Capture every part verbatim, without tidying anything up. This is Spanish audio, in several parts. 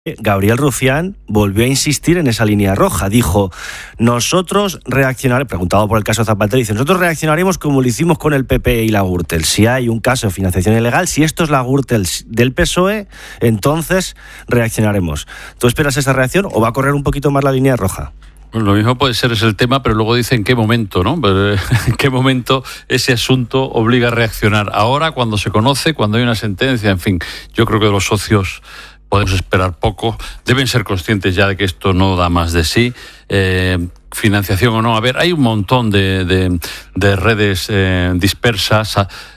Gabriel Rufián volvió a insistir en esa línea roja. Dijo, nosotros reaccionaremos, preguntado por el caso Zapatero, dice, nosotros reaccionaremos como lo hicimos con el P P y la Gürtel. Si hay un caso de financiación ilegal, si esto es la Gürtel del P S O E, entonces reaccionaremos. ¿Tú esperas esa reacción o va a correr un poquito más la línea roja? Bueno, lo mismo puede ser es el tema, pero luego dice en qué momento, ¿no? En qué momento ese asunto obliga a reaccionar. Ahora, cuando se conoce, cuando hay una sentencia, en fin, yo creo que los socios podemos esperar poco. Deben ser conscientes ya de que esto no da más de sí. Eh, financiación o no. A ver, hay un montón de, de, de redes eh, dispersas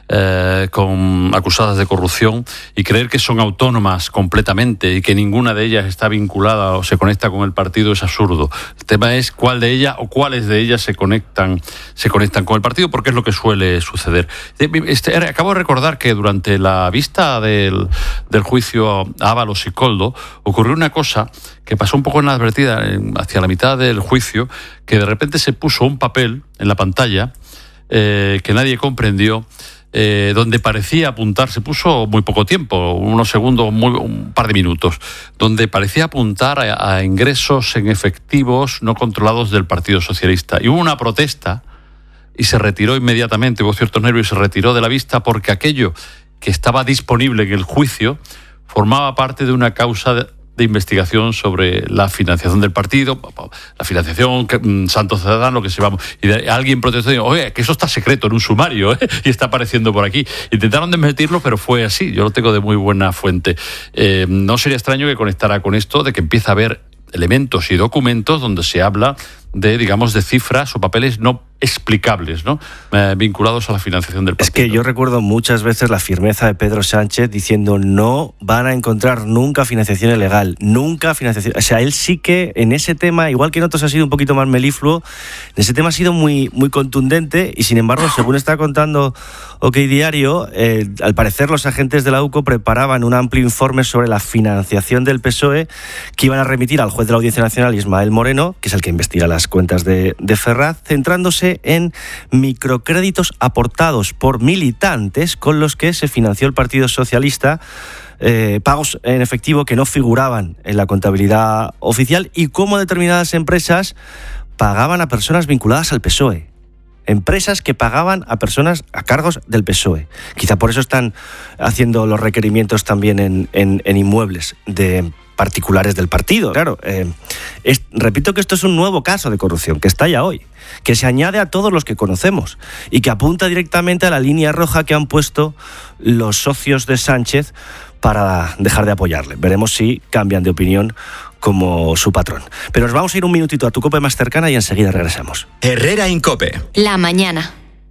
eh, con acusadas de corrupción, y creer que son autónomas completamente y que ninguna de ellas está vinculada o se conecta con el partido es absurdo. El tema es cuál de ellas o cuáles de ellas se conectan se conectan con el partido, porque es lo que suele suceder. Este, acabo de recordar que durante la vista del, del juicio a Ábalos y Koldo ocurrió una cosa que pasó un poco inadvertida hacia la mitad del juicio, que de repente se puso un papel en la pantalla eh, que nadie comprendió, eh, donde parecía apuntar, se puso muy poco tiempo, unos segundos, muy, un par de minutos, donde parecía apuntar a, a ingresos en efectivos no controlados del Partido Socialista. Y hubo una protesta y se retiró inmediatamente, hubo ciertos nervios y se retiró de la vista, porque aquello que estaba disponible en el juicio formaba parte de una causa de, de investigación sobre la financiación del partido, la financiación que, Santo Ciudadano, que se vamos, y de, alguien protestó y dijo, oye, que eso está secreto en un sumario, ¿eh? Y está apareciendo por aquí. Intentaron desmentirlo, pero fue así. Yo lo tengo de muy buena fuente. Eh, no sería extraño que conectara con esto de que empieza a haber elementos y documentos donde se habla de, digamos, de cifras o papeles no explicables, ¿no? Eh, vinculados a la financiación del partido. Es que yo recuerdo muchas veces la firmeza de Pedro Sánchez diciendo no van a encontrar nunca financiación ilegal, nunca financiación... O sea, él sí que en ese tema, igual que en otros ha sido un poquito más melifluo, en ese tema ha sido muy, muy contundente, y sin embargo, según está contando OK Diario, eh, al parecer los agentes de la U C O preparaban un amplio informe sobre la financiación del P S O E que iban a remitir al juez de la Audiencia Nacional, Ismael Moreno, que es el que investiga las cuentas de, de Ferraz, centrándose en microcréditos aportados por militantes con los que se financió el Partido Socialista, eh, pagos en efectivo que no figuraban en la contabilidad oficial, y cómo determinadas empresas pagaban a personas vinculadas al P S O E. Empresas que pagaban a personas a cargos del P S O E. Quizá por eso están haciendo los requerimientos también en, en, en inmuebles de particulares del partido. Claro, eh, es, repito que esto es un nuevo caso de corrupción que está ya hoy, que se añade a todos los que conocemos y que apunta directamente a la línea roja que han puesto los socios de Sánchez para dejar de apoyarle. Veremos si cambian de opinión como su patrón. Pero nos vamos a ir un minutito a tu COPE más cercana y enseguida regresamos. Herrera en COPE. La mañana.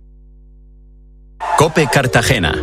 COPE Cartagena.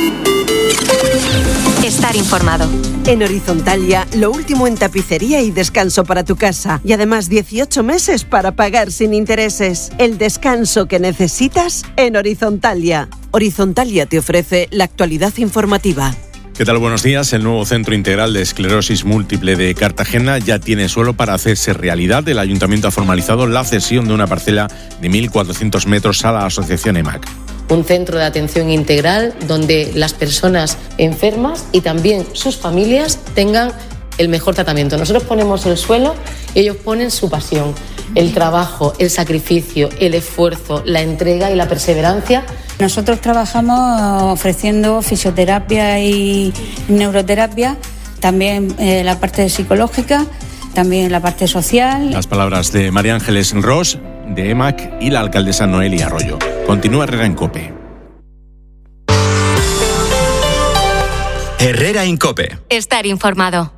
Estar informado. En Horizontalia, lo último en tapicería y descanso para tu casa. Y además dieciocho meses para pagar sin intereses. El descanso que necesitas en Horizontalia. Horizontalia te ofrece la actualidad informativa. ¿Qué tal? Buenos días. El nuevo Centro Integral de Esclerosis Múltiple de Cartagena ya tiene suelo para hacerse realidad. El Ayuntamiento ha formalizado la cesión de una parcela de mil cuatrocientos metros a la Asociación E M A C. Un centro de atención integral donde las personas enfermas y también sus familias tengan el mejor tratamiento. Nosotros ponemos el suelo y ellos ponen su pasión, el trabajo, el sacrificio, el esfuerzo, la entrega y la perseverancia. Nosotros trabajamos ofreciendo fisioterapia y neuroterapia, también eh, la parte psicológica, también la parte social. Las palabras de María Ángeles Ros, de E M A C, y la alcaldesa Noelia Arroyo. Continúa Herrera en COPE. Herrera en COPE. Estar informado.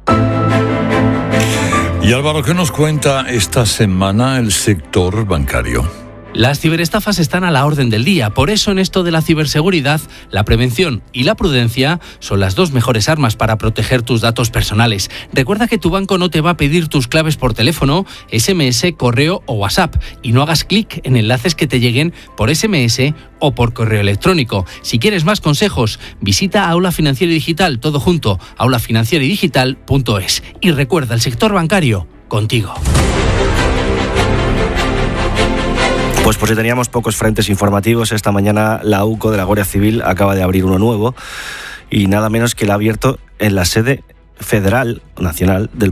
Y Álvaro, ¿qué nos cuenta esta semana el sector bancario? Las ciberestafas están a la orden del día, por eso en esto de la ciberseguridad, la prevención y la prudencia son las dos mejores armas para proteger tus datos personales. Recuerda que tu banco no te va a pedir tus claves por teléfono, ese eme ese, correo o WhatsApp, y no hagas clic en enlaces que te lleguen por ese eme ese o por correo electrónico. Si quieres más consejos, visita Aula Financiera y Digital, todo junto, aula financiera y digital punto es. Y recuerda, el sector bancario, contigo. Pues por si teníamos pocos frentes informativos, esta mañana la U C O de la Guardia Civil acaba de abrir uno nuevo, y nada menos que la ha abierto en la sede Federal Nacional del